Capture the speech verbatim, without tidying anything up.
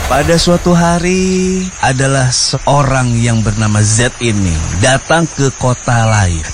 Pada suatu hari adalah seorang yang bernama Z ini datang ke kota lain.